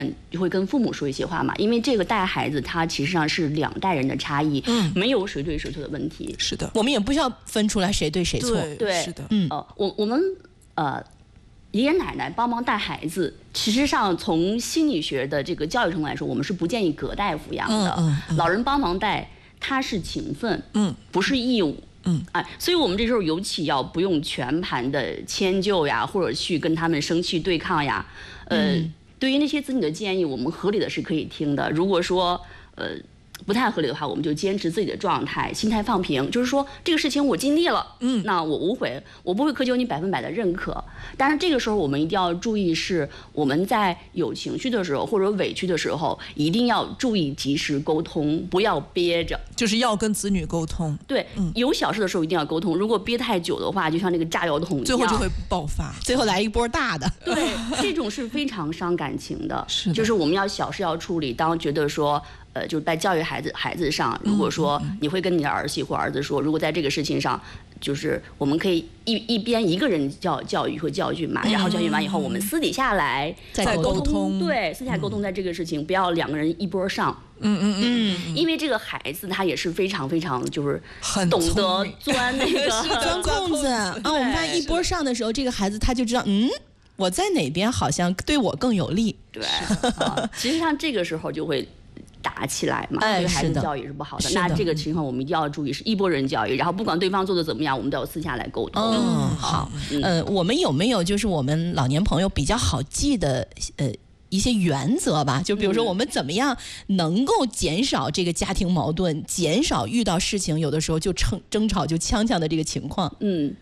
就会跟父母说一些话嘛，因为这个带孩子，它其实上是2代人的差异，没有谁对谁错的问题。 是的， 我们也不需要分出来谁对谁错。 对， 是的， 我们爷爷奶奶帮忙带孩子，其实上从心理学的这个教育程度来说，我们是不建议隔代抚养的。老人帮忙带，他是情分，不是义务。所以我们这时候尤其要不用全盘的迁就呀，或者去跟他们生气对抗呀。对于那些子女的建议，我们合理的是可以听的。如果说不太合理的话，我们就坚持自己的状态，心态放平，就是说这个事情我尽力了，那我无悔，我不会苛求你100%的认可。但是这个时候我们一定要注意，是我们在有情绪的时候或者委屈的时候，一定要注意及时沟通，不要憋着。 就是要跟子女沟通。 对，有小事的时候一定要沟通。如果憋太久的话，就像那个炸药桶一样， 最后就会爆发， 最后来一波大的。 对，这种是非常伤感情的。 是的， 就是我们要小事要处理。当觉得说，就是在教育孩子上，如果说你会跟你的儿媳或儿子说，如果在这个事情上，就是我们可以一边一个人教育或教训嘛，然后教训完以后，我们私底下来再沟通。 对，私下沟通，在这个事情不要2个人一波上。因为这个孩子他也是非常非常就是懂得钻那个钻空子啊。我们发现一波上的时候，这个孩子他就知道，我在哪边好像对我更有利。 对，其实上这个时候就会打起来嘛，对孩子教育是不好的。那这个情况我们一定要注意，是一拨人教育，然后不管对方做的怎么样，我们都要私下来沟通。 好，我们有没有就是我们老年朋友比较好记的一些原则吧？就比如说我们怎么样能够减少这个家庭矛盾，减少遇到事情有的时候就争吵就呛的这个情况。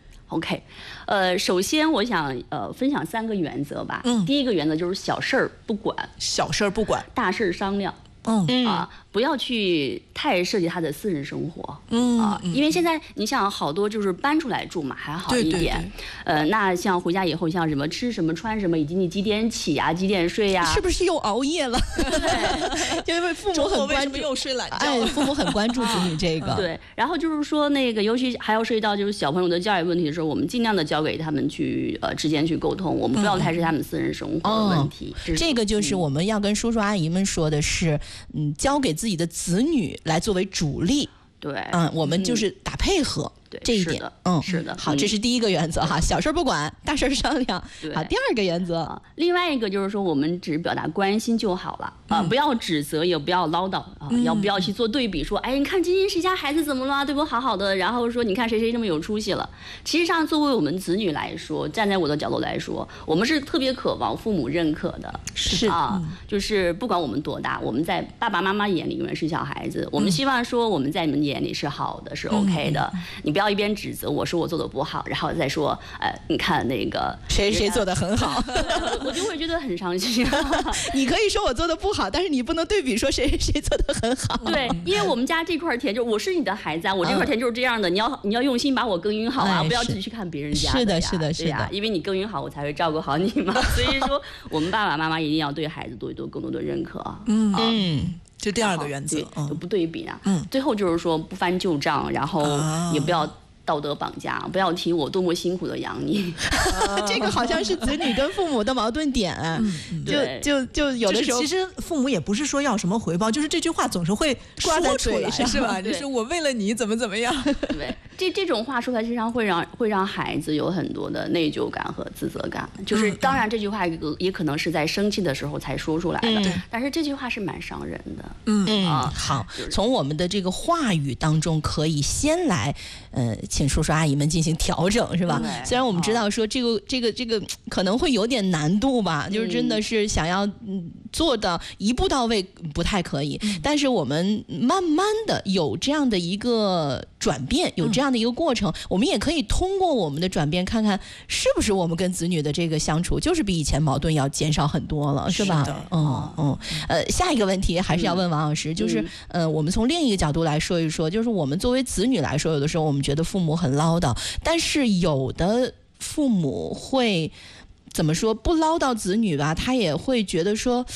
OK， 首先我想分享3个原则吧。第一个原则就是小事儿不管， 小事儿不管， 大事儿商量。不要去太涉及他的私人生活。因为现在你想好多就是搬出来住嘛，还好一点。那像回家以后，像什么吃什么穿什么，以及你几点起呀，几点睡呀， 是不是又熬夜了？对，因为父母很关注， 又睡懒觉。 父母很关注子女这个。 对，然后就是说那个，尤其还要涉及到就是小朋友的教育问题的时候，我们尽量的交给他们去之间去沟通，我们不要太是他们私人生活的问题。 这个就是我们要跟叔叔阿姨们说的是，交给自己的子女来作为主力。 对， 我们就是打配合。这一点， 是的， 好，这是第一个原则哈，小事不管，大事商量。好，第2个原则， 另外一个就是说，我们只表达关心就好了不要指责，也不要唠叨要不要去做对比，说，哎，你看今天谁家孩子怎么了，对我好好的，然后说你看谁谁这么有出息了。其实上，作为我们子女来说，站在我的角度来说，我们是特别渴望父母认可的，就是不管我们多大，我们在爸爸妈妈眼里永远是小孩子，我们希望说我们在你们眼里是好的，是 OK 的，你不要一边指责我说我做的不好，然后再说你看那个谁谁做的很好我就会觉得很伤心你可以说我做的不好，但是你不能对比说谁谁做的很好。 对，因为我们家这块田就是我是你的孩子我这块田就是这样的，你要用心把我耕耘好不要只去看别人家的是的因为你耕耘好我才会照顾好你嘛所以说我们爸爸妈妈一定要对孩子多更多的认可。 这第2个原则， 不对比最后就是说不翻旧账，然后也不要道德绑架，不要提我多么辛苦的养你这个好像是子女跟父母的矛盾点就有的时候， 其实父母也不是说要什么回报，就是这句话总是会挂在嘴上， 是吧？就是我为了你怎么样。 对，这种话说出来，实际上会让孩子有很多的内疚感和自责感。就是当然这句话也可能是在生气的时候才说出来的，但是这句话是蛮伤人的。 好，从我们的这个话语当中可以先来请叔叔阿姨们进行调整，是吧？虽然我们知道说这个可能会有点难度吧，就是真的是想要做到一步到位不太可以，但是我们慢慢的有这样的一个转变，有这样的一个过程，我们也可以通过我们的转变看看是不是我们跟子女的这个相处就是比以前矛盾要减少很多了，是吧？下一个问题还是要问王老师，就是我们从另一个角度来说一说，就是我们作为子女来说，有的时候我们觉得父母很唠叨，但是有的父母会怎么说不唠叨子女吧，他也会觉得说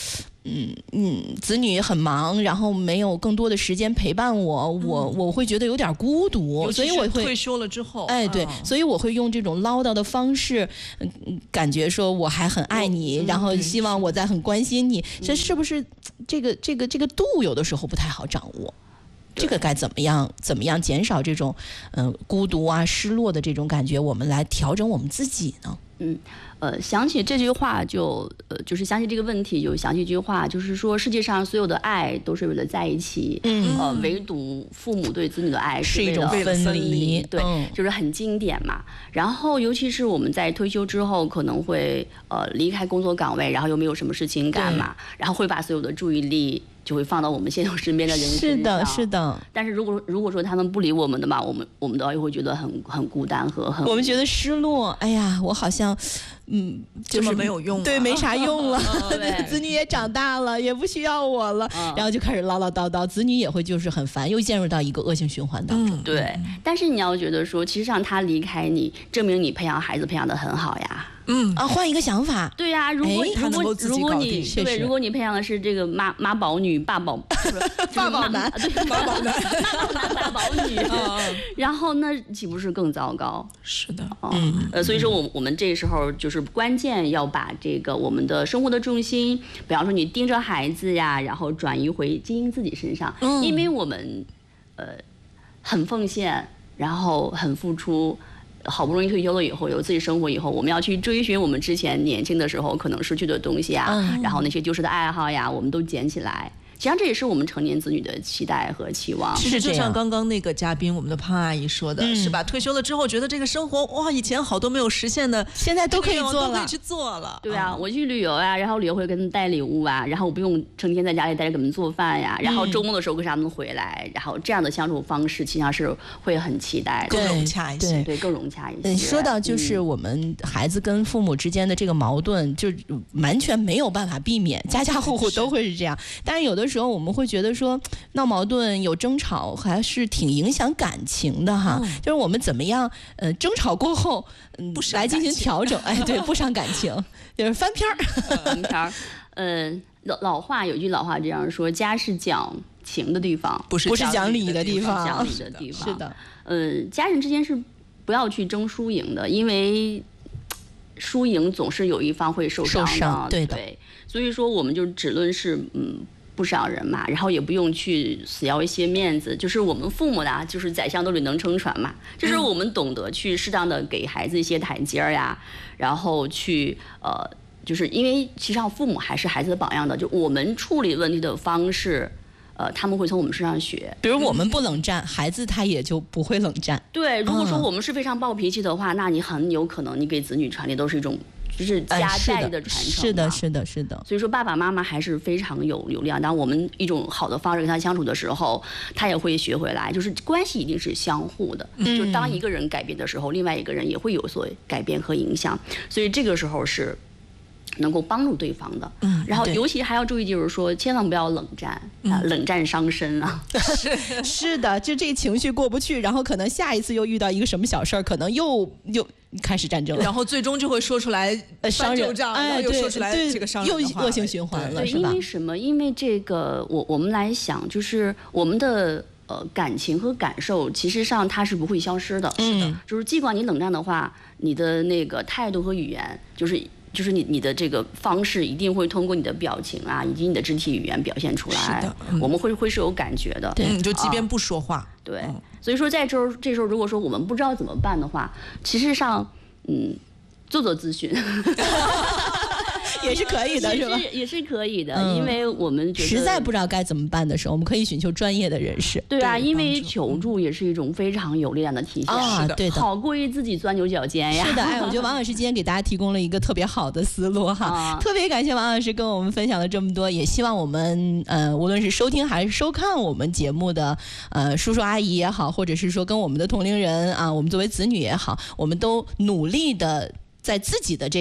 子女很忙，然后没有更多的时间陪伴我会觉得有点孤独，所以我会退休了之后， 对，所以我会用这种唠叨的方式，感觉说我还很爱你，然后希望我在很关心你，这是不是这个度有的时候不太好掌握？这个该怎么样减少这种孤独啊、失落的这种感觉，我们来调整我们自己呢？ 想起这句话就是想起这个问题，就想起一句话，就是说世界上所有的爱都是为了在一起，唯独父母对子女的爱是一种分离， 对，就是很经典嘛。然后尤其是我们在退休之后，可能会离开工作岗位，然后又没有什么事情干嘛，然后会把所有的注意力就会放到我们现有身边的人身上。 是的。 但是如果说他们不理我们的嘛，我们都会觉得很孤单和很我们觉得失落。哎呀，我好像就是没有用了， 对，没啥用了。子女也长大了，也不需要我了，然后就开始唠唠叨叨，子女也会就是很烦，又陷入到一个恶性循环当中。 对，但是你要觉得说，其实让他离开你，证明你培养孩子培养得很好呀。 换一个想法。 对呀，如果你培养的是这个妈宝女、爸宝男， 对，妈宝男、大宝女，然后那岂不是更糟糕？ 是的， 所以说我们这时候就是关键要把这个我们的生活的重心，比方说你盯着孩子呀，然后转移回经营自己身上，因为我们很奉献，然后很付出。好不容易退休了以后，有自己生活以后，我们要去追寻我们之前年轻的时候可能失去的东西啊，然后那些丢失的爱好呀，我们都捡起来。实际上这也是我们成年子女的期待和期望。 其实就像刚刚那个嘉宾我们的胖阿姨说的，是吧？退休了之后觉得这个生活哇，以前好多没有实现的， 现在都可以做了， 都可以去做了。 对啊，我去旅游啊，然后旅游会给他们带礼物啊，然后我不用成天在家里待着给他们做饭呀，然后周末的时候跟他们回来，然后这样的相处方式，实际上是会很期待的， 更融洽一些， 对，更融洽一些。 说到就是我们孩子跟父母之间的这个矛盾，就完全没有办法避免，家家户户都会是这样。但是有的时候我们会觉得说闹矛盾有争吵还是挺影响感情的哈，就是我们怎么样争吵过后来进行调整，对，不伤感情，就是翻篇儿。 老话有句老话这样说，家是讲情的地方， 不是讲理的地方。 讲理的地方是的。 家人之间是不要去争输赢的，因为输赢总是有一方会受伤的。对，所以说我们就只论是不伤人嘛，然后也不用去死要一些面子，就是我们父母的，就是宰相斗里能撑船嘛，就是我们懂得去适当的给孩子一些台阶呀，然后去就是因为其实上父母还是孩子的榜样的，就我们处理问题的方式，他们会从我们身上学。 比如我们不冷战，孩子他也就不会冷战。 对，如果说我们是非常暴脾气的话，那你很有可能你给子女传递都是一种就是家代的传承。 是的。 所以说爸爸妈妈还是非常有力量。当我们一种好的方式跟他相处的时候，他也会学回来。就是关系一定是相互的，就当一个人改变的时候，另外一个人也会有所改变和影响。所以这个时候是能够帮助对方的，然后尤其还要注意，就是说千万不要冷战啊，冷战伤身啊。 是的，就这个情绪过不去，然后可能下一次又遇到一个什么小事儿，可能又开始战争了， 然后最终就会说出来伤人， 然后又说出来这个伤人的话， 又恶性循环了，是吧？ 因为什么？因为这个，我们来想，就是我们的感情和感受，其实上它是不会消失的。就是尽管你冷战的话，你的那个态度和语言，就是你的这个方式一定会通过你的表情啊，以及你的肢体语言表现出来。 是的， 我们会是有感觉的。 对， 就即便不说话。 对，所以说这时候如果说我们不知道怎么办的话，其实上做咨询。 也是可以的，是吧？ 也是可以的，因为我们觉得实在不知道该怎么办的时候，我们可以寻求专业的人士。 对啊，因为求助也是一种非常有力量的体现啊，对的， 好过于自己钻牛角尖呀。 是的，我觉得王老师今天给大家提供了一个特别好的思路哈，特别感谢王老师跟我们分享了这么多，也希望我们无论是收听还是收看我们节目的叔叔阿姨也好，或者是说跟我们的同龄人啊，我们作为子女也好，我们都努力的在自己的这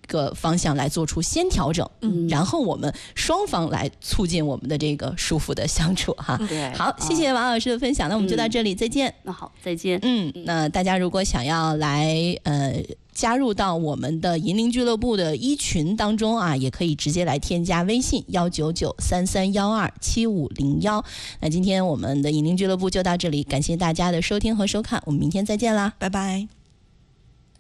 个方向来做出先调整，然后我们双方来促进我们的这个舒服的相处哈。 对， 好，谢谢王老师的分享，那我们就到这里，再见。 那好，再见。 那大家如果想要来加入到我们的银铃俱乐部的一群当中啊，也可以直接来添加微信19933127501。那今天我们的银铃俱乐部就到这里，感谢大家的收听和收看，我们明天再见啦， 拜拜。